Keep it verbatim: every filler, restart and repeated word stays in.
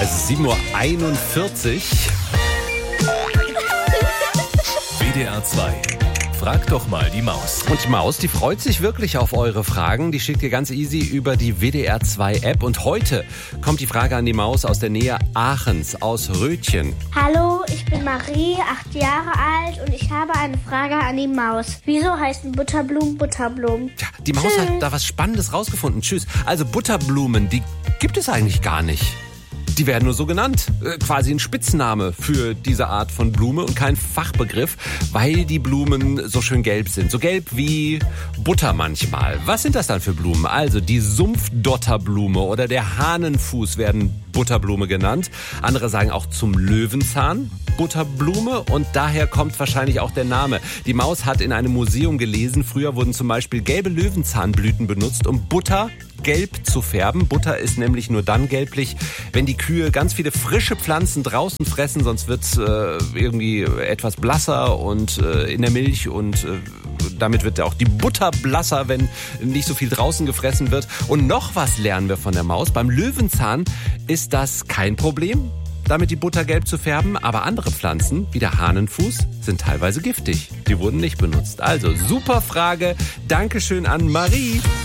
Es ist sieben Uhr einundvierzig. W D R zwei. Frag doch mal die Maus. Und die Maus, die freut sich wirklich auf eure Fragen. Die schickt ihr ganz easy über die W D R zwei App. Und heute kommt die Frage an die Maus aus der Nähe Aachens, aus Rötchen. Hallo, ich bin Marie, acht Jahre alt und ich habe eine Frage an die Maus. Wieso heißen Butterblumen Butterblumen? Ja, die Maus Tschüss. hat da was Spannendes rausgefunden. Tschüss. Also Butterblumen, die gibt es eigentlich gar nicht. Die werden nur so genannt, äh, quasi ein Spitzname für diese Art von Blume und kein Fachbegriff, weil die Blumen so schön gelb sind. So gelb wie Butter manchmal. Was sind das dann für Blumen? Also die Sumpfdotterblume oder der Hahnenfuß werden Butterblume genannt. Andere sagen auch zum Löwenzahn Butterblume und daher kommt wahrscheinlich auch der Name. Die Maus hat in einem Museum gelesen, früher wurden zum Beispiel gelbe Löwenzahnblüten benutzt, um Butter gelb zu färben. Butter ist nämlich nur dann gelblich, wenn die Kühe ganz viele frische Pflanzen draußen fressen, sonst wird es äh, irgendwie etwas blasser und äh, in der Milch und äh, damit wird auch die Butter blasser, wenn nicht so viel draußen gefressen wird. Und noch was lernen wir von der Maus. Beim Löwenzahn ist das kein Problem, damit die Butter gelb zu färben, aber andere Pflanzen, wie der Hahnenfuß, sind teilweise giftig. Die wurden nicht benutzt. Also super Frage. Dankeschön an Marie.